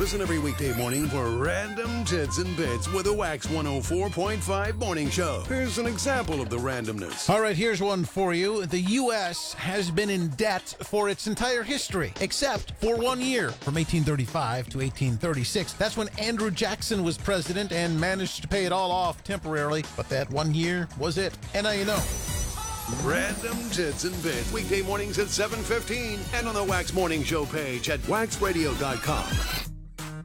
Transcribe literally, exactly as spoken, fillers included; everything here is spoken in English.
Listen every weekday morning for Random Tits and Bits with a Wax one oh four point five morning show. Here's an example of the randomness. All right, here's one for you. The U S has been in debt for its entire history, except for one year, from eighteen thirty-five to eighteen thirty-six. That's when Andrew Jackson was president and managed to pay it all off temporarily, but that one year was it. And now you know. Random Tits and Bits, weekday mornings at seven fifteen and on the Wax Morning Show page at wax radio dot com.